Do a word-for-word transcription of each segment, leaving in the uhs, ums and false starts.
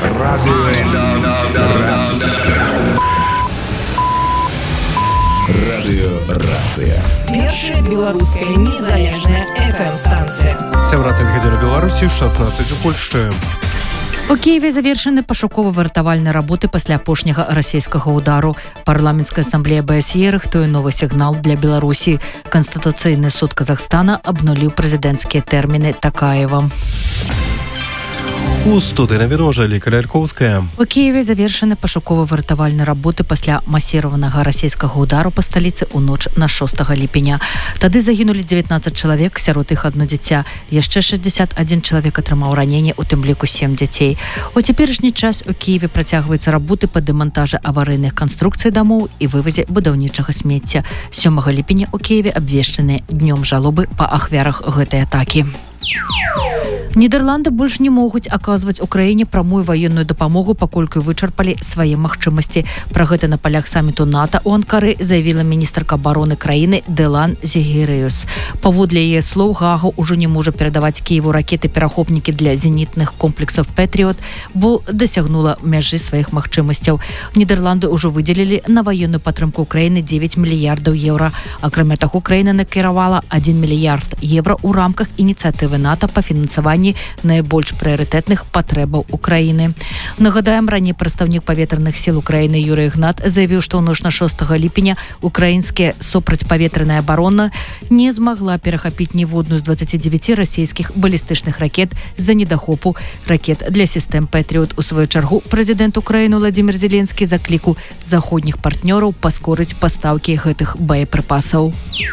Радыёрацыя. Першая беларуская незалежная эф эм-станция. сямнадцать гадзін у Беларусі, шестнадцать у Польшчы. У Киеве завершаны пашукова-выратавальныя работы пасля апошняга расійскага удару. Парламенцкая ассамблея бэ эс е рыхтуе новы сігнал для Беларусі. Канстытуцыйны суд Казахстана абнуліў прэзідэнцкія тэрміны Такаева. У студыі навіножа Ліка Лялькоўская. У Киеве завершаны пашукова-выратавальныя работы пасля масіраванага расійскага удару па сталіцы ў ноч на шостага ліпеня. Тады загінулі дзевятнаццаць чалавек, сярод іх адно дзіця. Яшчэ шэсцьдзесят адзін чалавек атрымаў раненні, у тым ліку сем дзяцей. У цяперашні час у Киеве працягваюцца работы па дэмантажы аварыйных канструкцый дамоў і вывазе будаўнічага смецця. сёмага ліпеня у Киеве абвешчаны днём жалобы па ахвярах гэтай атакі. Нідерланды больш не могуць аказваць Украіне прамую ваенную дапамогу, паколькі вычарпалі свае магчымасці. Пра гэта на палях саміту НАТО ў Анкары заявіла міністрка абароны краіны Делан Зегірэус. Паводле яе слоў, Гага ўжо не можа перадаваць Кіеву ракеты-перахопнікі для зенітных комплексаў Пэтріот, бо дасягнула мяжы сваіх магчымасцяў. Нідерланды ўжо выдзелілі на ваенную падтрымку Украіны дзевяць мільярдаў еўра. Акрамя таго, краіна накіравала адзін мільярд еўра ў рамках ініцыятывы НАТО па фінансаванні найбольш прыярытэтных патрэбаў Украіны. Нагадаем, раней прадстаўнік паветраных сіл Украіны Юрый Ігнат заявіў, што ў ноч на шостага ліпеня украінскія супрацьпаветраная абарона не змагла перахапіць ніводную з дваццаці дзевяці расійскіх балістычных ракет з-за недахопу ракет для сістэм Пэтріот. У сваю чаргу прэзідэнт Украіны Владзімір Зеленскі заклікаў заходніх партнёраў паскорыць пастаўкі гэтых боепрыпасаў.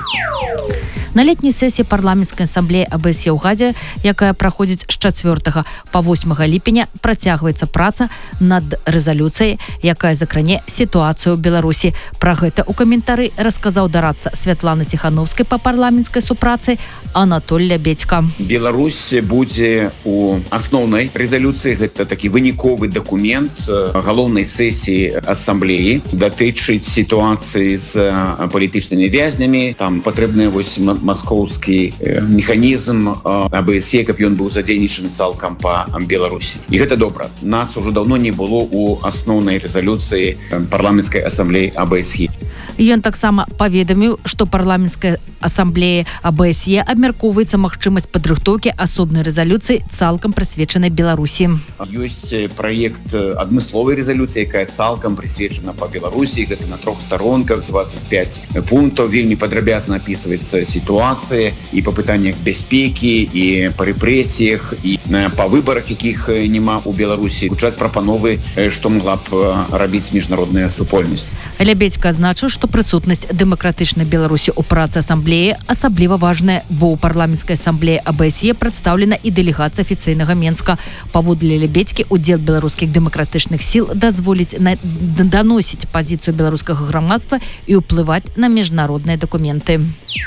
На летняй сесіі парламенцкай ассамблеі а бэ эс е ў Гадзе, якая праходзіць з чацвёртага па восьмага ліпеня, працягваецца праца над рэзалюцыяй, якая закране сітуацыю ў Беларусі. Пра гэта ў каментары расказаў дарадца Святланы Ціхановскай па парламенцкай супрацы Анатоль Лябедзька. Беларусь будзе у асноўнай рэзалюцыі. Гэта такі выніковы дакумент галоўнай сесіі ассамблеі, датычыць сітуацыі з палітычнымі вязнямі. Там патрэбныя вось маскоўскі механізм а бэ эс е, каб ён быў задзейнічаны цалкам па Беларусі. І гэта добра. Нас ужо даўно не было ў асноўнай рэзалюцыі парламенцкай ассамблеі а бэ эс е. Ён таксама паведаміў, што парламенцкая ассамблея а бэ эс е абмяркоўваецца магчымасць падрыхтоўкі асобнай рэзалюцыі цалкам прысвечанай Беларусі. Ёсць праект адмысловай рэзалюцыі, якая цалкам прысвечана па Беларусі. Гэта на трох старонках, дваццаць пяць пунктаў. Вельмі падрабязна апісваецца сітуацыя і па пытаннях бяспекі, і па рэпрэсіях, і па выбарах, якіх няма ў Беларусі. Гучаць прапановы, што могла б рабіць міжнародная супольнасць. Лябедзька азначыў, што прысутнасць дэмакратычнай Беларусі ў працы ассамблеі асабліва важная, бо ў парламенцкай ассамблеі а бэ эс е прадстаўлена і дэлегацыя афіцыйнага Менска. Паводле Лябедзькі, удзел беларускіх дэмакратычных сіл дазволіць на... даносіць пазіцыю беларускага грамадства і ўплываць на міжнародныя дакументы.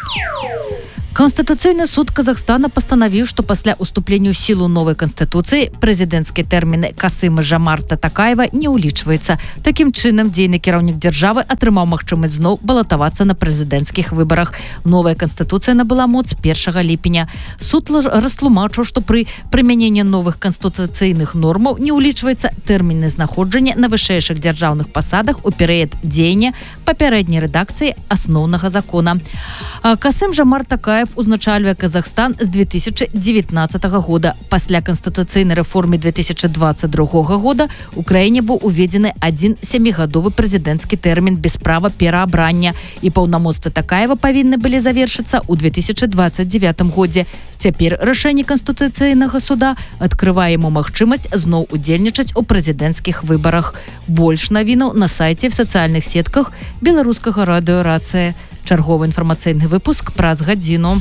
Конституцыйны суд Казахстана пастанавіў, што пасля уступлення ў сілу новай канстытуцыі прэзідэнцкія тэрміны Касыма-Жомарта Такаева не ўлічваецца. Такім чынам, дзейны кіраўнік дзяржавы атрымаў магчымасць зноў балатавацца на прэзідэнцкіх выбарах. Новая канстытуцыя набыла моц першага ліпеня. Суд растлумачыў, што пры прымяненні новых канстытуцыйных нормаў не ўлічваецца тэрміны знаходжання на вышэйшых дзяржаўных пасадах у перыяд дзеяння папярэдняй рэдакцыі асноўнага закона. Касым-Жомарт Такаев узначальвае Казахстан з две тысячы дзевятнаццатага года. Пасля канстытуцыйнай рэформы две тысячы дваццаць другога года у краіне быў уведзены адзін сямігадовы прэзідэнцкі тэрмін без права пераабрання, і паўнамоцтвы Такаева павінны былі завершыцца ў две тысячы дваццаць дзевятым годзе. Цяпер рашэнне Канстытуцыйнага суда адкрывае яму магчымасць зноў удзельнічаць у прэзідэнцкіх выбарах. Больш навінаў на сайце, в сацыяльных сетках беларускага радыёрацыя. Чарговы інфармацыйны выпуск праз гадзіну.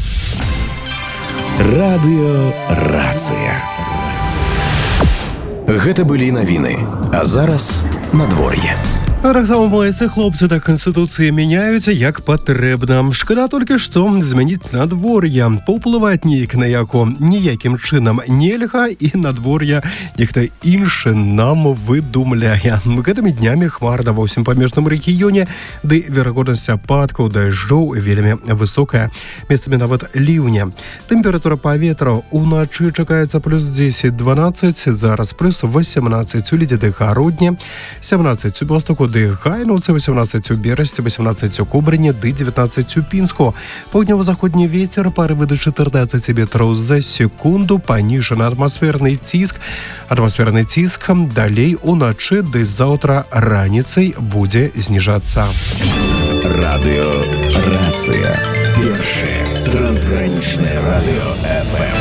Радыёрацыя. Гэта былі навіны. А зараз надвор'е. Таксама малайцы хлопцы да канстытуцыі мяняюцца як патрэбна. Шкада толькі што змяніць надвор'е. Паўплываць неяк на яго ніякім чынам нельга, і надвор'е нехта іншы нам выдумляе. Гэтымі днямі хмарна ва ўсім памежным рэгіёне, ды верагоднасць ападкаў дажджоў вельмі высокая. Месцамі нават ліўня. Тэмпература паветра ўначы чакаецца плюс дзесяць дванаццаць, зараз плюс васемнаццаць у Лідзе ды Гародні, сямнаццаць у Беластоку ды Гайнаўцы, васемнаццаць у Берасці, васемнаццаць у Кобрыні ды дзевятнаццаць у Пінску. Паўднёва-заходні вецер парывы да чатырнаццаць метраў за секунду, паніжаны атмасферны ціск. Атмасферны ціск далей уначы ды заўтра раніцай будзе зніжацца. Радыё Рацыя. Першае трансгранічнае радыё эф эм.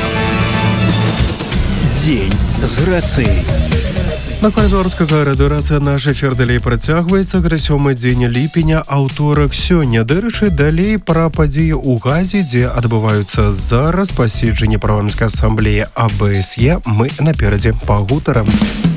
Дзень з рацыяй. На Беларускага радыёрацыя наш эфір далей працягваецца. Гэта сёмы дзень ліпеня, аўторак сёння. Дарэчы, далей пра падзеі ў Газе, дзе адбываюцца зараз паседжанні парламенцкай асамблеі а бэ эс е, мы наперадзе пагутарам.